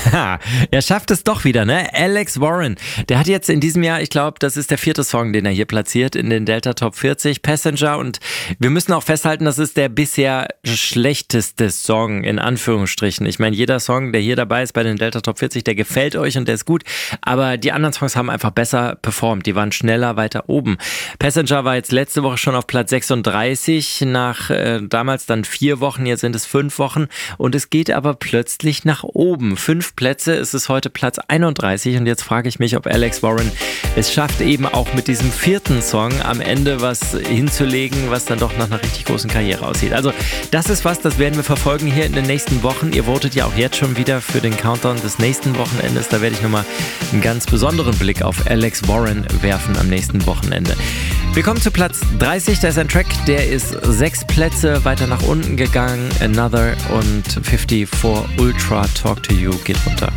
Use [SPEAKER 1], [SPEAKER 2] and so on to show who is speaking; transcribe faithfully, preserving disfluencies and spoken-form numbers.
[SPEAKER 1] Er schafft es doch wieder, ne? Alex Warren. Der hat jetzt in diesem Jahr, ich glaube, das ist der vierte Song, den er hier platziert in den Delta Top vierzig, Passenger. Und wir müssen auch festhalten, das ist der bisher schlechteste Song, in Anführungsstrichen. Ich meine, jeder Song, der hier dabei ist bei den Delta Top vierzig, der gefällt euch und der ist gut. Aber die anderen Songs haben einfach besser performt. Die waren schneller weiter oben. Passenger war jetzt letzte Woche schon auf Platz sechsunddreißig, nach äh, damals dann vier Wochen, jetzt sind es fünf Wochen. Und es geht aber plötzlich nach oben. Fünf Plätze, es ist heute Platz einunddreißig und jetzt frage ich mich, ob Alex Warren es schafft, eben auch mit diesem vierten Song am Ende was hinzulegen, was dann doch nach einer richtig großen Karriere aussieht. Also das ist was, das werden wir verfolgen hier in den nächsten Wochen. Ihr votet ja auch jetzt schon wieder für den Countdown des nächsten Wochenendes. Da werde ich nochmal einen ganz besonderen Blick auf Alex Warren werfen am nächsten Wochenende. Wir kommen zu Platz dreißig, da ist ein Track, der ist sechs Plätze weiter nach unten gegangen. Another und fünfundfünfzig Ultra Talk to You geht runter.